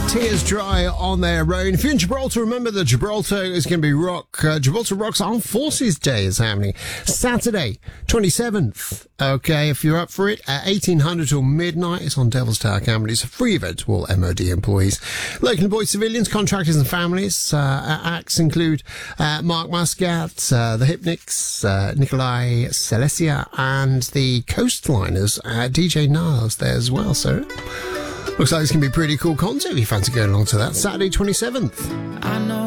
Tears Dry on their own. If you're in Gibraltar, remember that Gibraltar is going to be Gibraltar Rock's Armed Forces Day is happening Saturday, 27th. Okay, if you're up for it, at 1800 till midnight, it's on Devil's Tower Campbell. It's a free event to all MOD employees. Local employed civilians, contractors and families. Acts include Mark Muscat, the Hypnics, Nikolai Celestia, and the Coastliners. DJ Niles there as well, so looks like it's going to be a pretty cool concert if you fancy going along to that. Saturday 27th. I know